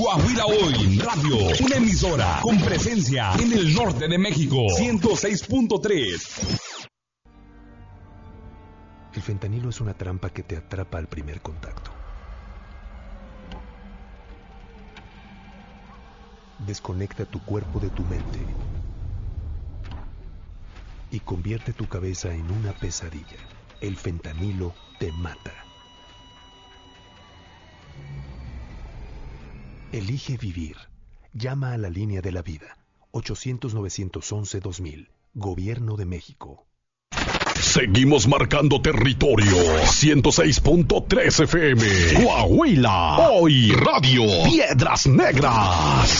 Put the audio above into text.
Coahuila Hoy Radio, una emisora con presencia en el norte de México. 106.3. El fentanilo es una trampa que te atrapa al primer contacto. Desconecta tu cuerpo de tu mente y convierte tu cabeza en una pesadilla. El fentanilo te mata. Elige vivir. Llama a la línea de la vida. 800-911-2000. Gobierno de México. Seguimos marcando territorio. 106.3 FM. Coahuila. Hoy Radio. Piedras Negras.